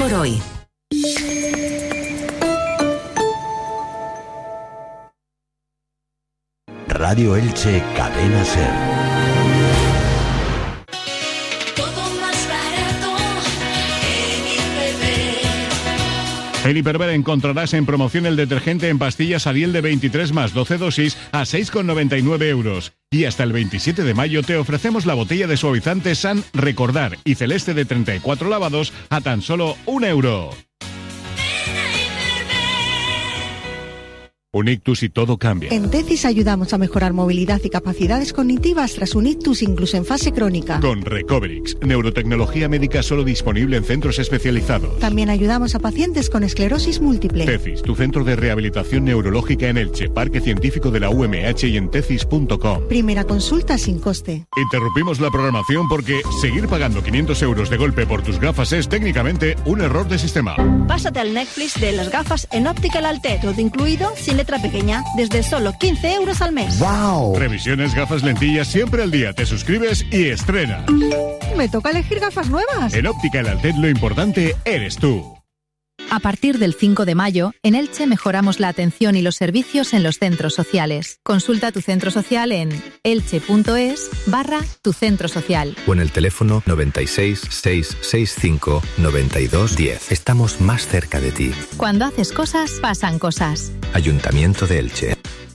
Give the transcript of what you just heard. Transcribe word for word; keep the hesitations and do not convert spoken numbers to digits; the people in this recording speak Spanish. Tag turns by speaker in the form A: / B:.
A: por hoy.
B: Radio Elche, Cadena Ser.
C: En Hiperver encontrarás en promoción el detergente en pastillas Ariel de veintitrés más doce dosis a seis con noventa y nueve euros. Y hasta el veintisiete de mayo te ofrecemos la botella de suavizante San Recordar y Celeste de treinta y cuatro lavados a tan solo un euro. Un ictus y todo cambia.
D: En Tecis ayudamos a mejorar movilidad y capacidades cognitivas tras un ictus incluso en fase crónica.
C: Con Recoverix, neurotecnología médica solo disponible en centros especializados.
D: También ayudamos a pacientes con esclerosis múltiple.
C: Tecis, tu centro de rehabilitación neurológica en Elche, Parque Científico de la U M H y en tecis punto com.
D: Primera consulta sin coste.
C: Interrumpimos la programación porque seguir pagando quinientos euros de golpe por tus gafas es técnicamente un error de sistema.
E: Pásate al Netflix de las gafas en Optical Alté, todo incluido, sin letra pequeña, desde solo quince euros al mes.
B: ¡Wow!
C: Revisiones, gafas, lentillas, siempre al día. Te suscribes y estrenas.
D: Me toca elegir gafas nuevas.
C: En Optical Altet lo importante eres tú.
F: A partir del cinco de mayo, en Elche mejoramos la atención y los servicios en los centros sociales. Consulta tu centro social en elche.es barra tu centro social.
G: O en el teléfono noventa y seis, seiscientos sesenta y cinco, noventa y dos, diez. Estamos más cerca de ti.
F: Cuando haces cosas, pasan cosas.
G: Ayuntamiento de Elche.